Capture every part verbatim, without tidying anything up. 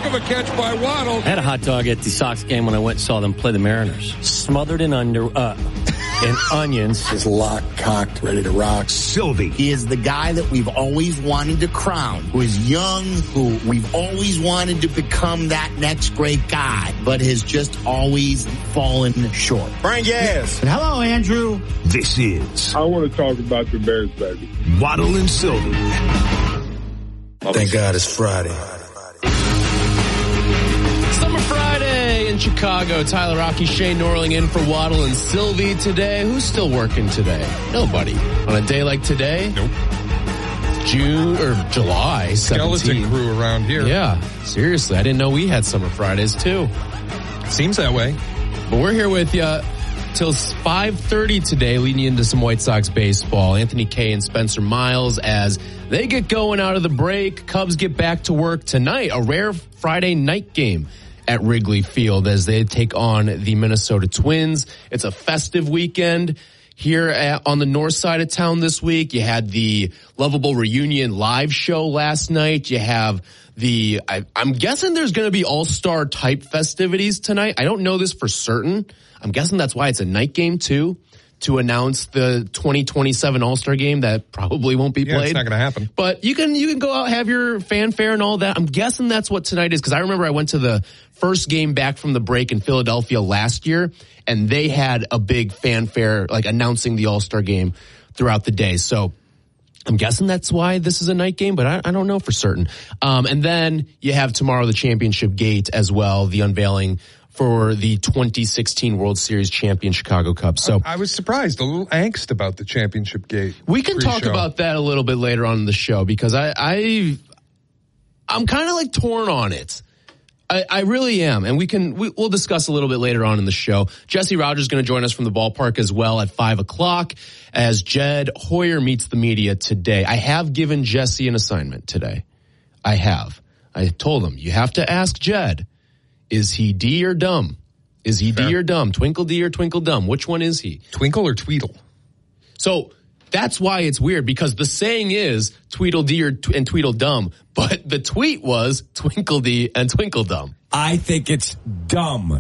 of a catch by Waddle. I had a hot dog at the Sox game when I went and saw them play the Mariners. Smothered in under uh, in onions. He's locked, cocked, ready to rock. Sylvie. He is the guy that we've always wanted to crown, who is young, who we've always wanted to become that next great guy, but has just always fallen short. Brian Gas. And hello, Andrew. This is I want to talk about the Bears, baby. Waddle and Sylvie. Thank God it's Friday. Summer Friday in Chicago. Tyler Rocky, Shane Norling in for Waddle and Sylvie today. Who's still working today? Nobody. On a day like today? Nope. June or July seventeenth. Skeleton crew around here. Yeah, seriously. I didn't know we had Summer Fridays too. Seems that way. But we're here with you till five thirty today, leading you into some White Sox baseball. Anthony Kay and Spencer Miles as they get going out of the break. Cubs get back to work tonight, a rare Friday night game at Wrigley Field as they take on the Minnesota Twins. It's a festive weekend here at, on the north side of town this week. You had the Lovable Reunion live show last night. You have the, I, I'm guessing there's going to be all-star type festivities tonight. I don't know this for certain. I'm guessing that's why it's a night game too, to announce the twenty twenty-seven All-Star game that probably won't be Yeah, played. it's not going to happen. But you can you can go out, have your fanfare and all that. I'm guessing that's what tonight is, because I remember I went to the first game back from the break in Philadelphia last year, and they had a big fanfare, like announcing the All-Star game throughout the day. So I'm guessing that's why this is a night game, but I, I don't know for certain. Um, and then you have tomorrow the championship gate as well, the unveiling for the twenty sixteen World Series champion Chicago Cubs. So I was surprised, a little angst about the championship gate. we can talk pre-show. about that a little bit later on in the show, because I, I I'm kind of like torn on it. I, I really am, and we can we, we'll discuss a little bit later on in the show. Jesse Rogers is going to join us from the ballpark as well at five o'clock as Jed Hoyer meets the media today. I have given Jesse an assignment today. I have. I told him you have to ask Jed. Is he D or dumb? Is he Fair. D or dumb? Twinkle D or twinkle dumb? Which one is he? Twinkle or Tweedle? So that's why it's weird, because the saying is Tweedledee or tw- and Tweedledum, but the tweet was Twinkledee and Twinkledum. I think it's dumb.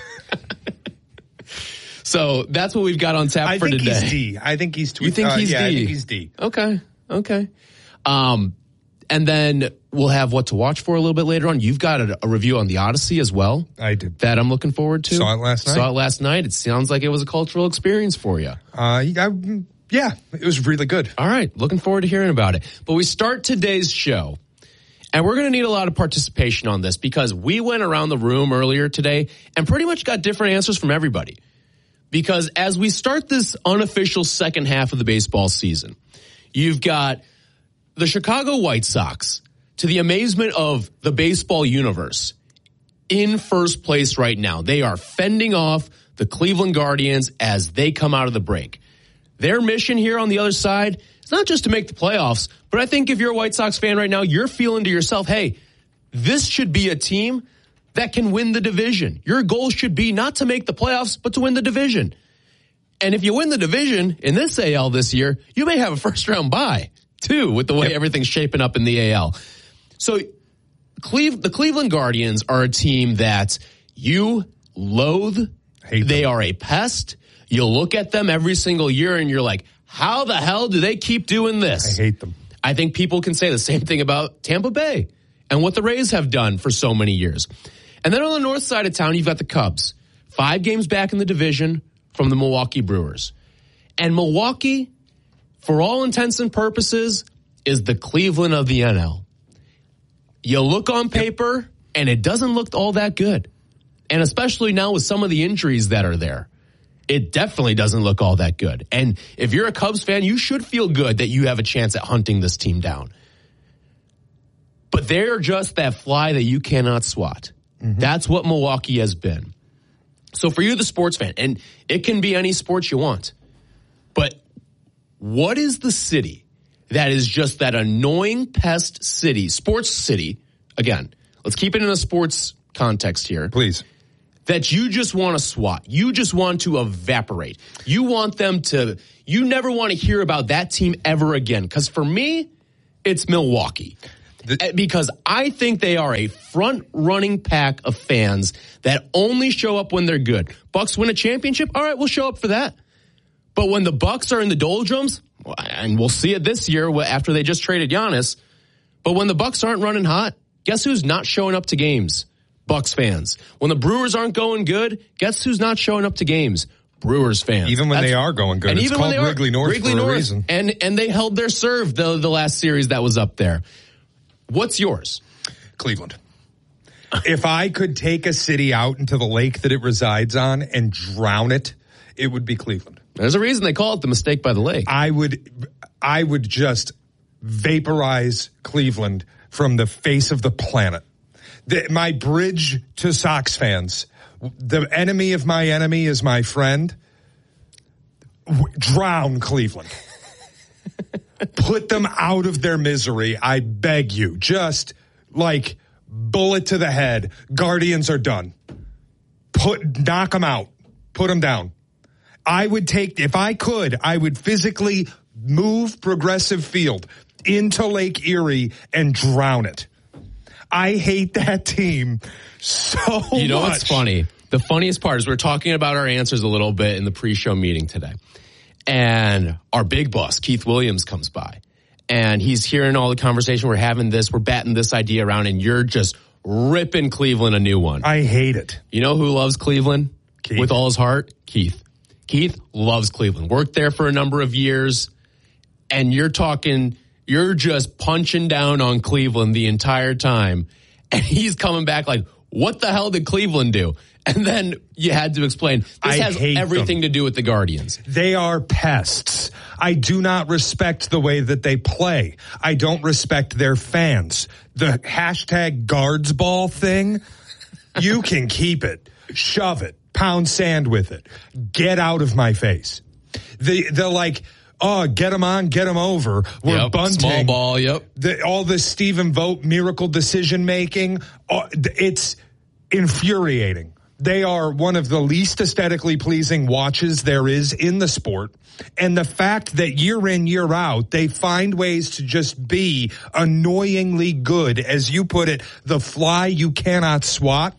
So that's what we've got on tap I for think today. he's D. I think he's Tweedle. You think uh, he's yeah, D? I think he's D. Okay, okay. Um, and then we'll have what to watch for a little bit later on. You've got a, a review on the Odyssey as well. I did. That I'm looking forward to. Saw it last night. Saw it last night. It sounds like it was a cultural experience for you. Uh, I, yeah, it was really good. All right. Looking forward to hearing about it. But we start today's show, and we're going to need a lot of participation on this, because we went around the room earlier today and pretty much got different answers from everybody. Because as we start this unofficial second half of the baseball season, you've got the Chicago White Sox, to the amazement of the baseball universe, in first place right now. They are fending off the Cleveland Guardians as they come out of the break. Their mission here on the other side is not just to make the playoffs, but I think if you're a White Sox fan right now, you're feeling to yourself, hey, this should be a team that can win the division. Your goal should be not to make the playoffs, but to win the division. And if you win the division in this A L this year, you may have a first-round bye, too, with the way yep. everything's shaping up in the A L. So Cleve, the Cleveland Guardians are a team that you loathe. Hate they them. are a pest. You look at them every single year and you're like, how the hell do they keep doing this? I hate them. I think people can say the same thing about Tampa Bay and what the Rays have done for so many years. And then on the north side of town, you've got the Cubs. Five games back in the division from the Milwaukee Brewers. And Milwaukee, for all intents and purposes, is the Cleveland of the N L. You look on paper, and it doesn't look all that good. And especially now with some of the injuries that are there, it definitely doesn't look all that good. And if you're a Cubs fan, you should feel good that you have a chance at hunting this team down. But they're just that fly that you cannot swat. Mm-hmm. That's what Milwaukee has been. So for you, the sports fan, and it can be any sport you want, but what is the city that is just that annoying pest city, sports city, again, let's keep it in a sports context here. Please. That you just want to swat. You just want to evaporate. You want them to, you never want to hear about that team ever again. Because for me, it's Milwaukee. The- because I think they are a front-running pack of fans that only show up when they're good. Bucks win a championship, all right, we'll show up for that. But when the Bucks are in the doldrums, and we'll see it this year after they just traded Giannis, but when the Bucks aren't running hot, guess who's not showing up to games? Bucks fans. When the Brewers aren't going good, guess who's not showing up to games? Brewers fans. Even when That's, they are going good. And It's even called when they are, Wrigley North Wrigley for North, a reason. And, and they held their serve the, the last series that was up there. What's yours? Cleveland. If I could take a city out into the lake that it resides on and drown it, it would be Cleveland. There's a reason they call it the mistake by the lake. I would, I would just vaporize Cleveland from the face of the planet. The, my bridge to Sox fans, the enemy of my enemy is my friend. W- drown Cleveland. Put them out of their misery. I beg you. Just like bullet to the head. Guardians are done. Put, knock them out. Put them down. I would take, if I could, I would physically move Progressive Field into Lake Erie and drown it. I hate that team so much. You know what's funny? The funniest part is we're talking about our answers a little bit in the pre-show meeting today. And our big boss, Keith Williams, comes by. And he's hearing all the conversation. We're having this. We're batting this idea around. And you're just ripping Cleveland a new one. I hate it. You know who loves Cleveland? Keith. With all his heart? Keith. Keith loves Cleveland. Worked there for a number of years. And you're talking, you're just punching down on Cleveland the entire time. And he's coming back like, what the hell did Cleveland do? And then you had to explain, this I has hate everything them. to do with the Guardians. They are pests. I do not respect the way that they play. I don't respect their fans. The hashtag guards ball thing, you can keep it. Shove it. Pound sand with it. Get out of my face. The, the like, oh, get them on, get them over. We're Yep, bunting. small ball, yep. The, all this Stephen Vogt miracle decision making, uh, it's infuriating. They are one of the least aesthetically pleasing watches there is in the sport. And the fact that year in, year out, they find ways to just be annoyingly good, as you put it, the fly you cannot swat.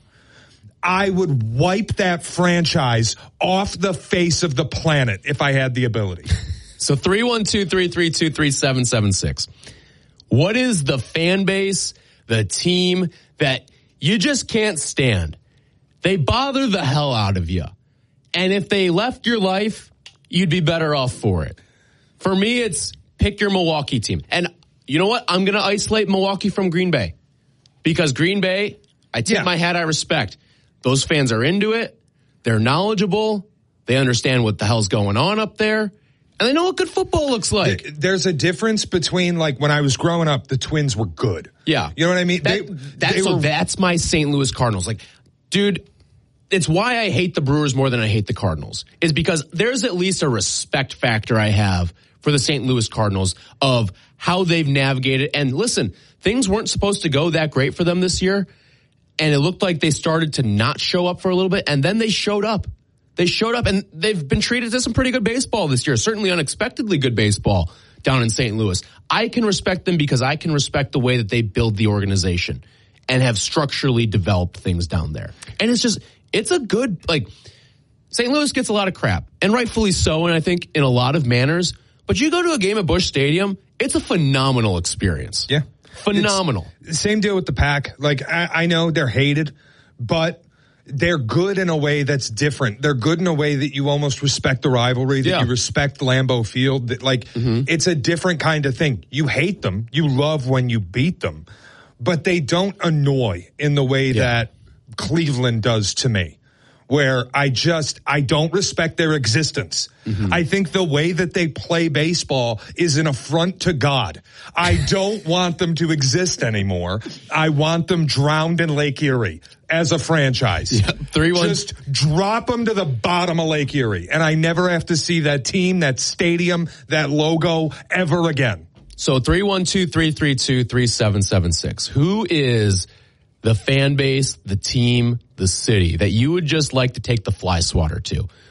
I would wipe that franchise off the face of the planet if I had the ability. So three one two, three three two, three seven seven six. What is the fan base, the team that you just can't stand? They bother the hell out of you. And if they left your life, you'd be better off for it. For me, it's pick your Milwaukee team. And you know what? I'm going to isolate Milwaukee from Green Bay. Because Green Bay, I tip Yeah. my hat, I respect. Those fans are into it. They're knowledgeable. They understand what the hell's going on up there. And they know what good football looks like. There's a difference between, like, when I was growing up, the Twins were good. Yeah. You know what I mean? That, They- that, they so were- that's my Saint Louis Cardinals. Like, dude, it's why I hate the Brewers more than I hate the Cardinals. Is because there's at least a respect factor I have for the Saint Louis Cardinals of how they've navigated. And listen, things weren't supposed to go that great for them this year. And it looked like they started to not show up for a little bit. And then they showed up. They showed up and they've been treated to some pretty good baseball this year. Certainly unexpectedly good baseball down in Saint Louis. I can respect them because I can respect the way that they build the organization and have structurally developed things down there. And it's just, it's a good, like, Saint Louis gets a lot of crap, and rightfully so, and I think in a lot of manners. But you go to a game at Busch Stadium, it's a phenomenal experience. Yeah. Phenomenal. It's, same deal with the Pack. Like, I, I know they're hated, but they're good in a way that's different. They're good in a way that you almost respect the rivalry, that Yeah. you respect Lambeau Field. That, like, Mm-hmm. it's a different kind of thing. You hate them. You love when you beat them. But they don't annoy in the way Yeah. that Cleveland does to me. Where I just, I don't respect their existence. Mm-hmm. I think the way that they play baseball is an affront to God. I don't want them to exist anymore. I want them drowned in Lake Erie as a franchise. Yeah, three one. Just drop them to the bottom of Lake Erie. And I never have to see that team, that stadium, that logo ever again. So three one two, three three two, three seven seven six. Who is the fan base, the team, the city that you would just like to take the fly swatter to?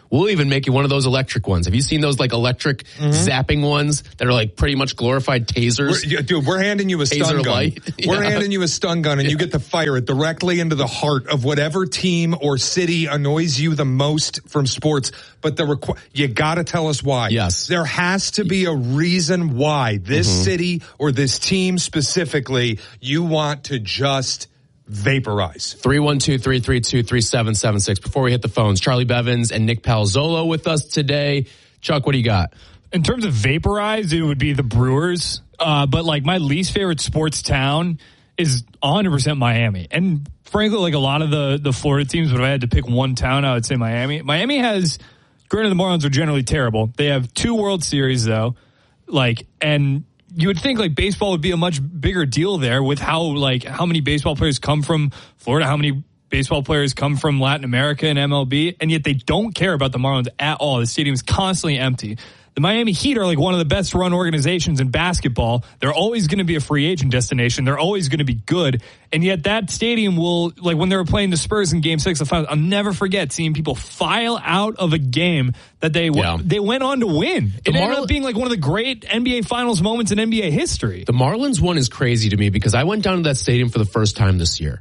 We'll even make you one of those electric ones. Have you seen those like electric mm-hmm. zapping ones that are like pretty much glorified tasers? We're, dude, we're handing you a stun Taser gun. light. We're Yeah. handing you a stun gun, and Yeah. you get to fire it directly into the heart of whatever team or city annoys you the most from sports. But the requ- you got to tell us why. Yes. There has to be a reason why this Mm-hmm. city or this team specifically you want to just vaporize. three one two, three three two, three seven seven six. Before we hit the phones, Charlie Bevins and Nick Palazzolo with us today. Chuck, what do you got? In terms of vaporize, it would be the Brewers. Uh, but like my least favorite sports town is one hundred percent Miami. And frankly, like a lot of the, the Florida teams, but if I had to pick one town, I would say Miami. Miami has, granted the Marlins are generally terrible. They have two World Series though. Like, and you would think like baseball would be a much bigger deal there with how like how many baseball players come from Florida, how many baseball players come from Latin America and M L B, and yet they don't care about the Marlins at all. The stadium is constantly empty. The Miami Heat are like one of the best run organizations in basketball. They're always going to be a free agent destination. They're always going to be good. And yet that stadium will, like when they were playing the Spurs in game six of the finals, I'll never forget seeing people file out of a game that they Yeah. they went on to win. It The ended Marl- up being like one of the great N B A finals moments in N B A history. The Marlins one is crazy to me because I went down to that stadium for the first time this year.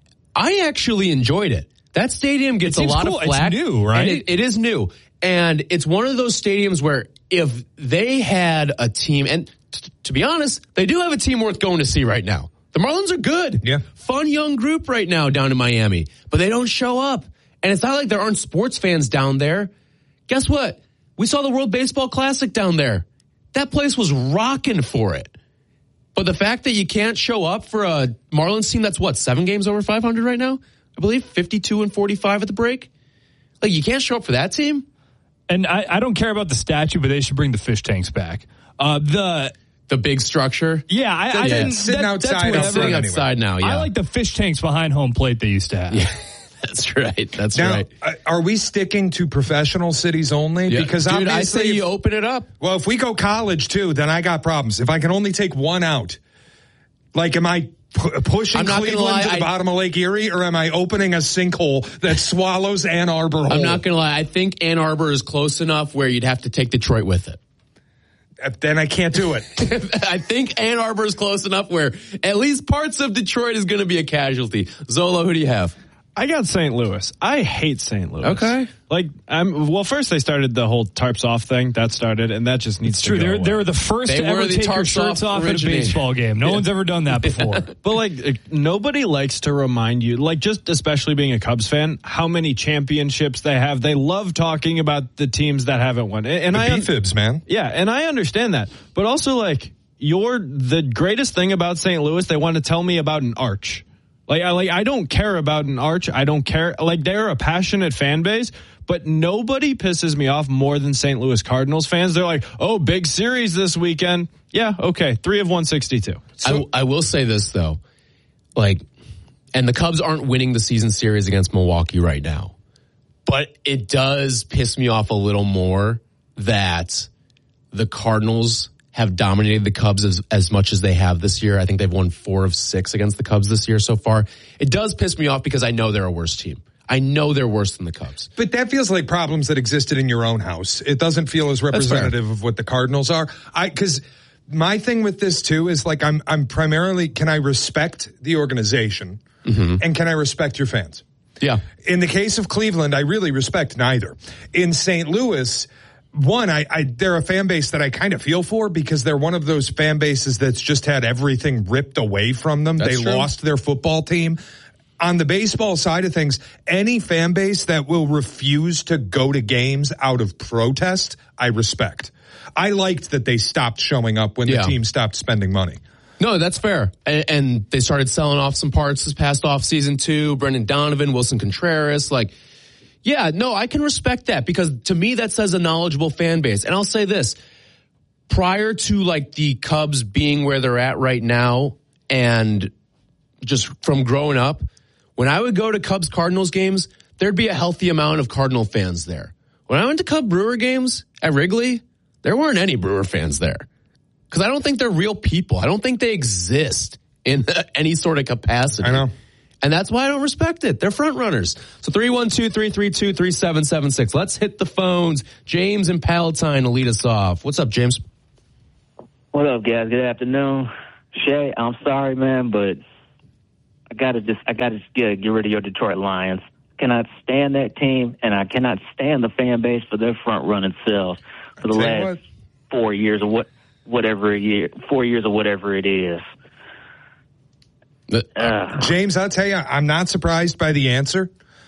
I actually enjoyed it. That stadium gets It a seems lot cool. of flack. It's new, right? And it, it is new. And it's one of those stadiums where if they had a team, and t- to be honest, they do have a team worth going to see right now. The Marlins are good. Yeah. Fun young group right now down in Miami, but they don't show up. And it's not like there aren't sports fans down there. Guess what? We saw the World Baseball Classic down there. That place was rocking for it. But the fact that you can't show up for a Marlins team that's what, seven games over five hundred right now? I believe fifty-two and forty-five at the break. Like you can't show up for that team? And I, I don't care about the statue, but they should bring the fish tanks back. Uh, the The big structure? yeah, I, I Yeah. didn't Sitting that, outside That's outside whatever. Sitting anyway. outside now, yeah. I like the fish tanks behind home plate they used to have. Yeah, that's right. That's Now, right. uh, are we sticking to professional cities only? Yeah. Because Dude, I obviously, say if- you open it up. well, if we go college too, then I got problems. If I can only take one out, like, am I pu- pushing I'm not gonna Cleveland lie, to the I- bottom of Lake Erie, or am I opening a sinkhole that swallows Ann Arbor whole? I'm not going to lie. I think Ann Arbor is close enough where you'd have to take Detroit with it. Uh, Then I can't do it. I think Ann Arbor is close enough where at least parts of Detroit is going to be a casualty. Zolo, who do you have? I got Saint Louis. I hate Saint Louis. Okay. Like, I'm, well, first they started the whole tarps off thing. That started, and that just needs It's to true. go They're, away. they're the first They to were ever the take your tarps shirts off off at a originating. baseball game. No Yeah. one's ever done that before. But like, like, nobody likes to remind you, like just especially being a Cubs fan, how many championships they have. They love talking about the teams that haven't won. And, and The I, B-fibs, man. yeah, and I understand that. But also, like, you're the greatest thing about Saint Louis. They want to tell me about an arch. Like, I like, I don't care about an arch. I don't care. Like, they're a passionate fan base, but nobody pisses me off more than Saint Louis Cardinals fans. They're like, oh, big series this weekend. Yeah, okay, three of one sixty-two. I, I will say this though, like, and the Cubs aren't winning the season series against Milwaukee right now, but it does piss me off a little more that the Cardinals have dominated the Cubs as, as much as they have this year. I think they've won four of six against the Cubs this year so far. It does piss me off because I know they're a worse team. I know they're worse than the Cubs. But that feels like problems that existed in your own house. It doesn't feel as representative of what the Cardinals are. I, cause my thing with this too is like, I'm, I'm primarily, can I respect the organization mm-hmm. and can I respect your fans? Yeah. In the case of Cleveland, I really respect neither. In Saint Louis, one, I, I they're a fan base that I kind of feel for because they're one of those fan bases that's just had everything ripped away from them. That's they true. lost their football team. On the baseball side of things, any fan base that will refuse to go to games out of protest, I respect. I liked that they stopped showing up when Yeah. the team stopped spending money. No, that's fair. And, and they started selling off some parts this past off season too. Brendan Donovan, Wilson Contreras, like, yeah, no, I can respect that because to me that says a knowledgeable fan base. And I'll say this, prior to like the Cubs being where they're at right now and just from growing up, when I would go to Cubs Cardinals games, there'd be a healthy amount of Cardinal fans there. When I went to Cub Brewer games at Wrigley, there weren't any Brewer fans there. Because I don't think they're real people. I don't think they exist in any sort of capacity. I know. And that's why I don't respect it. They're front runners. So three one two, three three two, three seven seven six. Let's hit the phones. James and Palatine will lead us off. What's up, James? What up, guys? Good afternoon. Shay, I'm sorry, man, but I gotta just I gotta just get, get rid of your Detroit Lions. Cannot stand that team, and I cannot stand the fan base for their front running selves for the last what? four years or what whatever year four years or whatever it is. Uh, James, I'll tell you, I'm not surprised by the answer.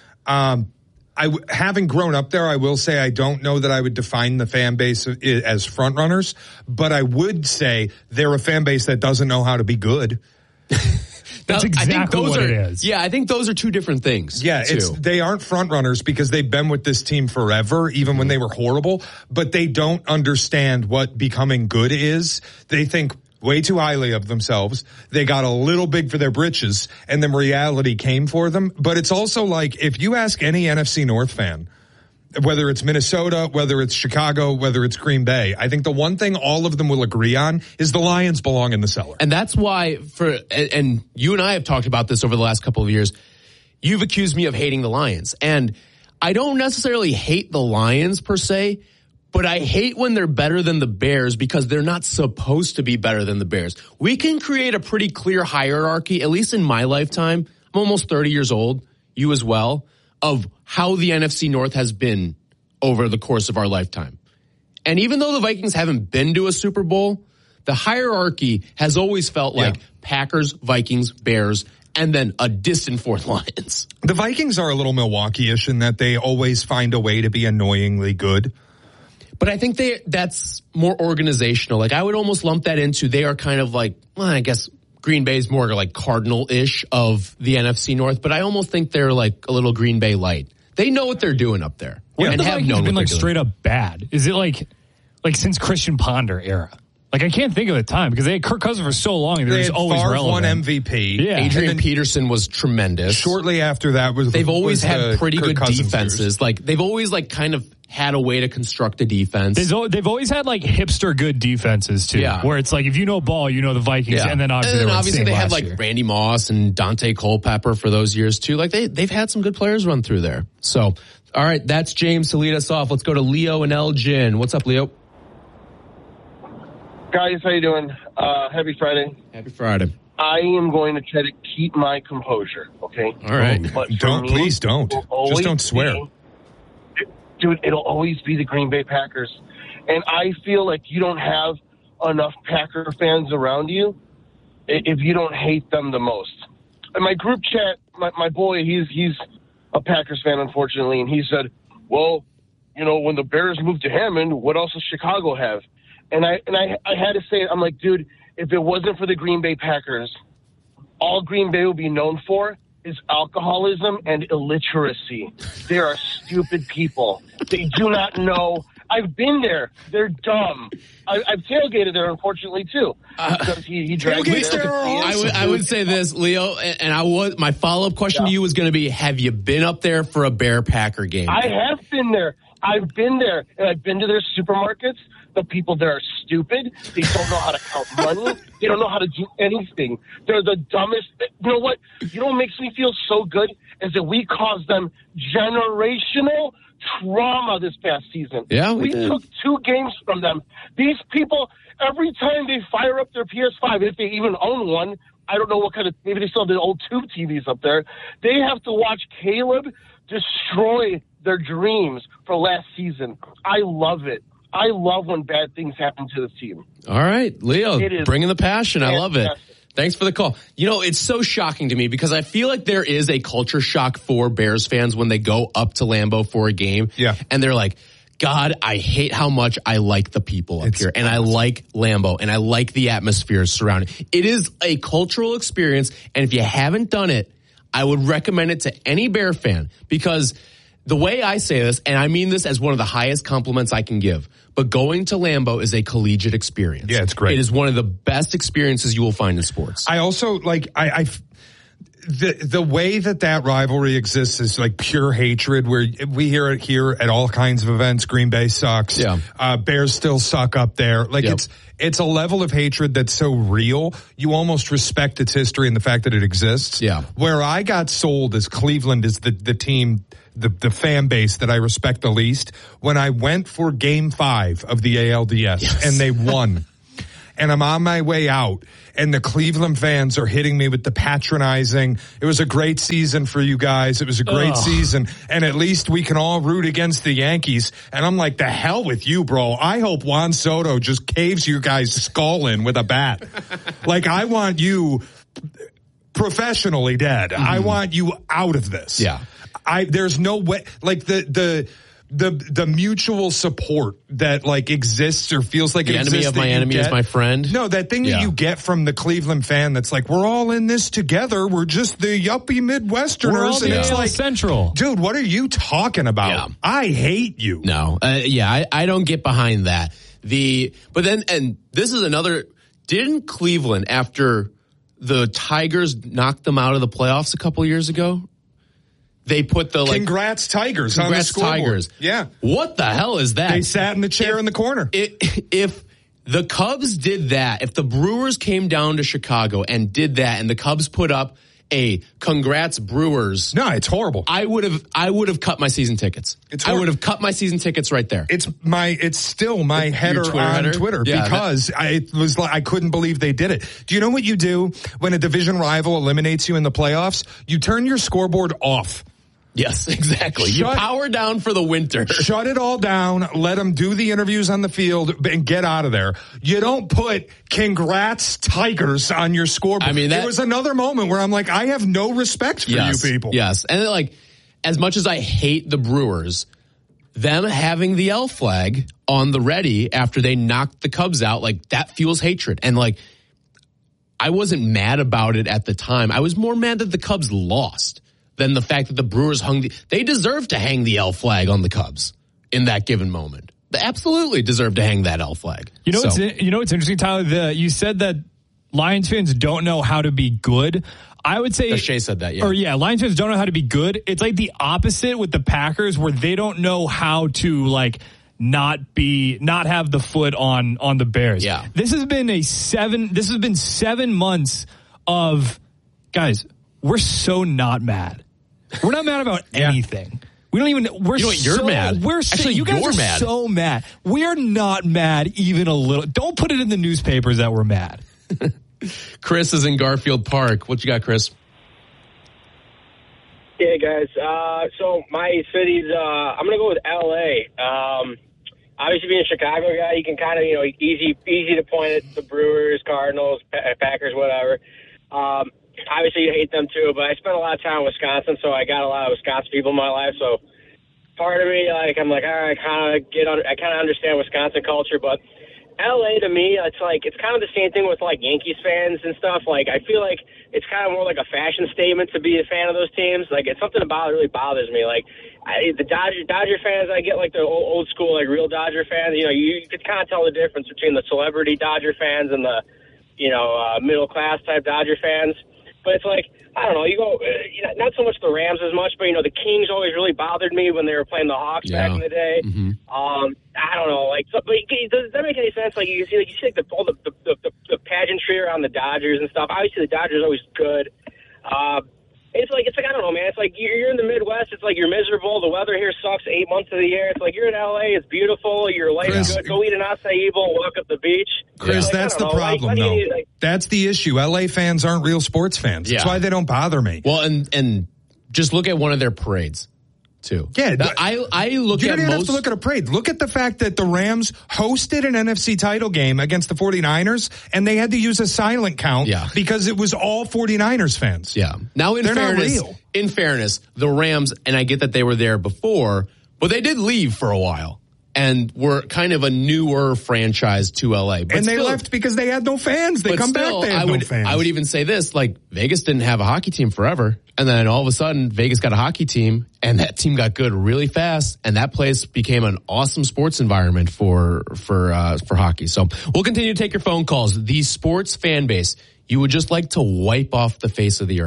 Um, I, having grown up there, I will say I don't know that I would define the fan base as front runners, but I would say they're a fan base that doesn't know how to be good. That's exactly I think those what are, it is. Yeah, I think those are two different things. Yeah, it's, they aren't front runners because they've been with this team forever, even mm-hmm. when they were horrible, but they don't understand what becoming good is. They think way too highly of themselves. They got a little big for their britches, and then reality came for them. But it's also like, if you ask any N F C North fan, whether it's Minnesota, whether it's Chicago, whether it's Green Bay, I think the one thing all of them will agree on is the Lions belong in the cellar. And that's why, for and you and I have talked about this over the last couple of years, you've accused me of hating the Lions. And I don't necessarily hate the Lions per se, but I hate when they're better than the Bears because they're not supposed to be better than the Bears. We can create a pretty clear hierarchy, at least in my lifetime. I'm almost thirty years old, you as well, of how the N F C North has been over the course of our lifetime. And even though the Vikings haven't been to a Super Bowl, the hierarchy has always felt like yeah. Packers, Vikings, Bears, and then a distant fourth Lions. The Vikings are a little Milwaukee-ish in that they always find a way to be annoyingly good. But I think they that's more organizational. Like, I would almost lump that into they are kind of like, well, I guess Green Bay is more like Cardinal-ish of the N F C North, but I almost think they're like a little Green Bay light. They know what they're doing up there. When and the have Vikings known been what like they're straight doing. up bad? Is it like like since Christian Ponder era? Like, I can't think of a time because they had Kirk Cousins for so long. And they was had always Favre relevant. won M V P. Yeah. Adrian Peterson was tremendous. Shortly after that was they've the, always was had pretty Kirk good Cousins defenses. years. Like they've always like kind of had a way to construct a defense. They've, they've always had like hipster good defenses too. Yeah. Where it's like if you know ball, you know the Vikings, Yeah. and then obviously and then they, obviously they had like year. Randy Moss and Dante Culpepper for those years too. Like they they've had some good players run through there. So all right, that's James to lead us off. Let's go to Leo and Elgin. What's up, Leo? Guys, how you doing? Uh, happy Friday. Happy Friday. I am going to try to keep my composure, okay? All right. But for Don't, me, please don't. it will Just don't always swear. be- dude, it'll always be the Green Bay Packers. And I feel like you don't have enough Packer fans around you i- if you don't hate them the most. In my group chat, my, my boy, he's he's a Packers fan, unfortunately, and he said, well, you know, when the Bears moved to Hammond, what else does Chicago have? And I and I, I had to say it. I'm like, dude, if it wasn't for the Green Bay Packers, all Green Bay would be known for is alcoholism and illiteracy. They are stupid people. They do not know. I've been there. They're dumb. I, I've tailgated there, unfortunately, too. Because he, he dragged me there. I would, I would say this, Leo, and, and I was my follow up question Yeah. to you was going to be: have you been up there for a Bear Packer game? I have been there. I've been there, and I've been to their supermarkets. The people there are stupid. They don't know how to count money. They don't know how to do anything. They're the dumbest. You know what? You know what makes me feel so good is that we caused them generational trauma this past season. Yeah, we we did. took two games from them. These people, every time they fire up their P S five, if they even own one, I don't know what kind of, maybe they still have the old tube T Vs up there, they have to watch Caleb destroy their dreams for last season. I love it. I love when bad things happen to the team. All right, Leo, It is bringing the passion. I love it. fantastic. Thanks for the call. You know, it's so shocking to me because I feel like there is a culture shock for Bears fans when they go up to Lambeau for a game. Yeah. And they're like, God, I hate how much I like the people up It's here. And I like Lambeau and I like the atmosphere surrounding. It is a cultural experience. And if you haven't done it, I would recommend it to any Bear fan because the way I say this, and I mean this as one of the highest compliments I can give, but going to Lambeau is a collegiate experience. Yeah, it's great. It is one of the best experiences you will find in sports. I also like I, I the the way that that rivalry exists is like pure hatred, where we hear it here at all kinds of events. Green Bay sucks. Yeah. Uh, Bears still suck up there. Like Yep. it's it's a level of hatred that's so real. You almost respect its history and the fact that it exists. Yeah. Where I got sold as Cleveland is the the team, the the fan base that I respect the least. When I went for Game Five of the A L D S Yes. and they won. And I'm on my way out, and the Cleveland fans are hitting me with the patronizing. It was a great season for you guys. It was a great Ugh. season, and at least we can all root against the Yankees. And I'm like, the hell with you, bro. I hope Juan Soto just caves your guys' skull in with a bat. Like, I want you professionally dead. Mm-hmm. I want you out of this. Yeah. I, there's no way, like the, the, the, the mutual support that like exists or feels like The it enemy exists of my that you enemy is get- my friend. No, that thing Yeah. that you get from the Cleveland fan that's like, we're all in this together. We're just the yuppie Midwesterners. We're all and the it's A L like, Central. dude, what are you talking about? Yeah. I hate you. No, uh, yeah, I, I don't get behind that. The but then and this is another. Didn't Cleveland, after the Tigers knocked them out of the playoffs a couple years ago, they put the like Congrats Tigers on the congrats scoreboard. Tigers? Yeah. What the hell is that? They sat in the chair If- in the corner. It, if the Cubs did that, if the Brewers came down to Chicago and did that, and the Cubs put up a congrats Brewers, No, it's horrible. I would have I would have cut my season tickets. It's I hor- would have cut my season tickets right there. It's my, it's still my header Twitter on header? Twitter Yeah, because I it was like, I couldn't believe they did it. Do you know what you do when a division rival eliminates you in the playoffs? You turn your scoreboard off. Yes, exactly. Shut- you power down for the winter. Shut it all down. Let them do the interviews on the field and get out of there. You don't put congrats Tigers on your scoreboard. I mean, that- it was another moment where I'm like, I have no respect for yes, you people. Yes. And like, as much as I hate the Brewers, them having the L flag on the ready after they knocked the Cubs out, like that fuels hatred. And like, I wasn't mad about it at the time. I was more mad that the Cubs lost than the fact that the Brewers hung the, they deserve to hang the L flag on the Cubs in that given moment. They absolutely deserve to hang that L flag. You know, So- what's, you know what's interesting, Tyler? The, you said that Lions fans don't know how to be good. I would say, Shay said that, yeah. Or yeah, Lions fans don't know how to be good. It's like the opposite with the Packers, where they don't know how to like not be, not have the foot on on the Bears. Yeah. This has been a seven. This has been seven months of guys. We're so not mad. We're not mad about anything. We don't even. We're You know what, you're so, mad. We're so, Actually, you guys you're are mad. so mad. We are not mad even a little. Don't put it in the newspapers that we're mad. Chris is in Garfield Park. What you got, Chris? Yeah, guys. Uh, so my city's, uh, I'm going to go with L A. Um, obviously, being a Chicago guy, you can kind of, you know, easy easy to point at the Brewers, Cardinals, Packers, whatever. Um, obviously, you hate them too, but I spent a lot of time in Wisconsin, so I got a lot of Wisconsin people in my life. So part of me, like, I'm like, all right, I kind of get, under, I kind of understand Wisconsin culture, but L A to me, it's like it's kind of the same thing with like Yankees fans and stuff. Like I feel like it's kind of more like a fashion statement to be a fan of those teams. Like it's something about it really bothers me. Like I, the Dodger Dodger fans, I get like the old, old school like real Dodger fans. You know, you, you could kind of tell the difference between the celebrity Dodger fans and the you know uh, middle class type Dodger fans. But it's like, I don't know, you go, uh, you know, not so much the Rams as much, but, you know, the Kings always really bothered me when they were playing the Hawks Yeah. back in the day. Mm-hmm. Um, I don't know, like, so, but does that make any sense? Like, you see, like, you see like, the, all the, the, the, the pageantry around the Dodgers and stuff. Obviously, the Dodgers are always good. Uh, it's like, it's like, I don't know, man. It's like, you're, you're in the Midwest. It's like you're miserable. The weather here sucks eight months of the year. It's like you're in L A. It's beautiful. Your life is Chris- good. Go eat an acai bowl, walk up the beach. Chris, Like, I that's don't the know, like, problem, what do you though. need, like, That's the issue. L A fans aren't real sports fans. That's Yeah. why they don't bother me. Well, and and just look at one of their parades, too. Yeah, Now, I I look you at don't even most. have to look at a parade. Look at the fact that the Rams hosted an N F C title game against the 49ers, and they had to use a silent count Yeah. because it was all 49ers fans. Yeah. Now, in They're not fairness, real. in fairness, the Rams, and I get that they were there before, but they did leave for a while and were kind of a newer franchise to L A. But and they still- left because they had no fans. They but come still, back, they I had would, no fans. I would even say this, like, Vegas didn't have a hockey team forever. And then all of a sudden, Vegas got a hockey team, and that team got good really fast, and that place became an awesome sports environment for for uh, for hockey. So we'll continue to take your phone calls. The sports fan base you would just like to wipe off the face of the earth.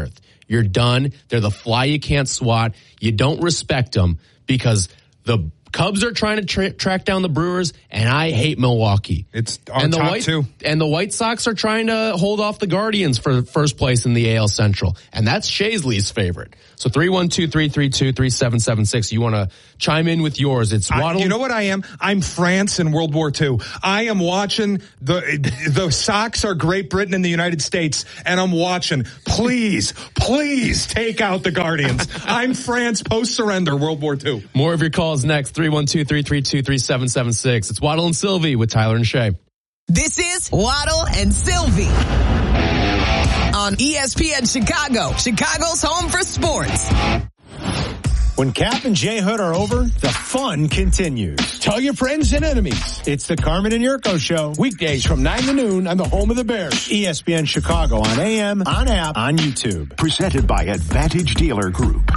you're done. They're the fly you can't swat. You don't respect them because the Cubs are trying to tra- track down the Brewers, and I hate Milwaukee. It's our and the top White, two. And the White Sox are trying to hold off the Guardians for first place in the A L Central, and that's Shaisley's favorite. So three one two, three three two, three seven seven six. You want to chime in with yours. It's Waddle. I, you know what I am? I'm France in World War Two. I am watching the the Sox are Great Britain and the United States, and I'm watching. Please, please take out the Guardians. I'm France post-surrender World War Two. More of your calls next. three one two, three three two, three seven seven six. It's Waddle and Sylvie with Tyler and Shay. This is Waddle and Sylvie on E S P N Chicago, Chicago's home for sports. When Cap and J Hood are over, the fun continues. Tell your friends and enemies. It's the Carmen and Yurko Show. Weekdays from nine to noon on the home of the Bears. E S P N Chicago on A M, on app, on YouTube. Presented by Advantage Dealer Group.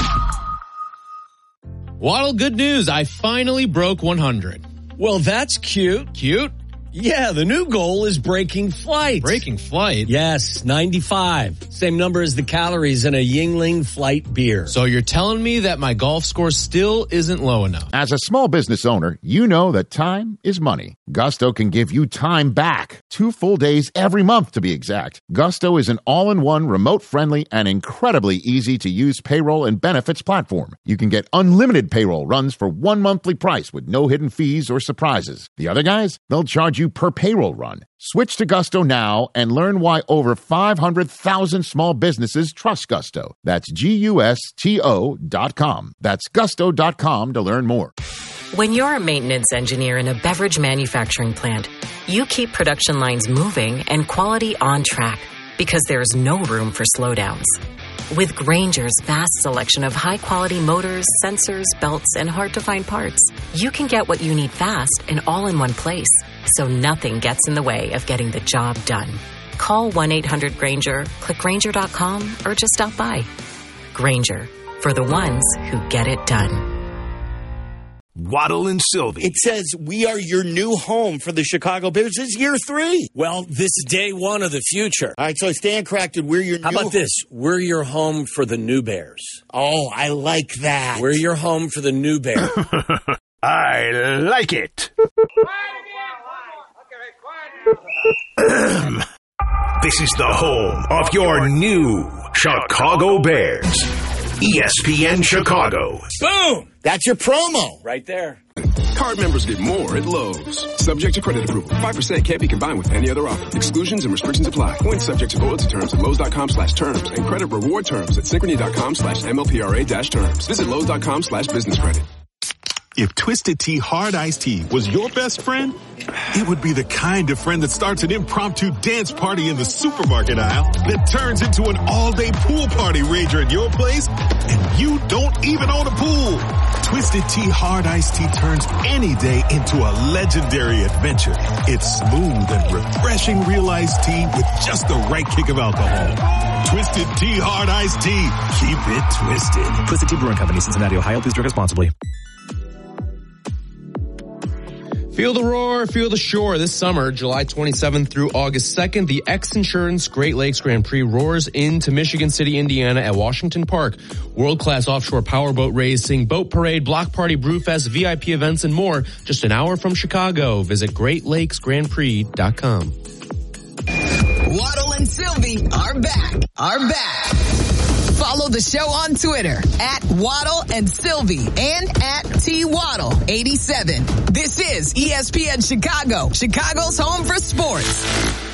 Waddle, good news. I finally broke one hundred. Well, that's cute. Cute? Yeah, the new goal is breaking flight. Breaking flight? Yes, ninety-five. Same number as the calories in a Yingling Flight beer. So you're telling me that my golf score still isn't low enough? As a small business owner, you know that time is money. Gusto can give you time back. Two full days every month, to be exact. Gusto is an all-in-one, remote-friendly, and incredibly easy-to-use payroll and benefits platform. You can get unlimited payroll runs for one monthly price with no hidden fees or surprises. The other guys, they'll charge you per payroll run. Switch to Gusto now and learn why over five hundred thousand small businesses trust Gusto. That's G U S T O dot com. That's gusto dot com to learn more. When you're a maintenance engineer in a beverage manufacturing plant, you keep production lines moving and quality on track because there's no room for slowdowns. With Grainger's vast selection of high-quality motors, sensors, belts, and hard-to-find parts, you can get what you need fast and all in one place, so nothing gets in the way of getting the job done. Call one eight hundred Grainger, click Grainger dot com, or just stop by. Grainger, for the ones who get it done. Waddle and Sylvie. It says we are your new home for the Chicago Bears. This is year three. Well, this is day one of the future. All right, so Stan corrected, we're your How new... about this? We're your home for the new Bears. Oh, I like that. We're your home for the new Bears. I like it. This is the home of your new Chicago Bears. E S P N Chicago. Boom! That's your promo. Right there. Card members get more at Lowe's. Subject to credit approval. five percent can't be combined with any other offer. Exclusions and restrictions apply. Points subject to loyalty terms at Lowe's.com slash terms and credit reward terms at Synchrony.com slash MLPRA dash terms. Visit Lowe's.com slash business credit. If Twisted Tea Hard Iced Tea was your best friend, it would be the kind of friend that starts an impromptu dance party in the supermarket aisle that turns into an all-day pool party rager at your place, and you don't even own a pool. Twisted Tea Hard Iced Tea turns any day into a legendary adventure. It's smooth and refreshing real iced tea with just the right kick of alcohol. Twisted Tea Hard Iced Tea. Keep it twisted. Twisted Tea Brewing Company, Cincinnati, Ohio. Please drink responsibly. Feel the roar, feel the shore. This summer, July twenty-seventh through August second, the X Insurance Great Lakes Grand Prix roars into Michigan City, Indiana at Washington Park. World-class offshore powerboat racing, boat parade, block party, brewfest, V I P events, and more. Just an hour from Chicago. Visit great lakes grand prix dot com. Waddle and Sylvie are back. Are back. Follow the show on Twitter at Waddle and Sylvie and at T Waddle eighty-seven. This is E S P N Chicago, Chicago's home for sports.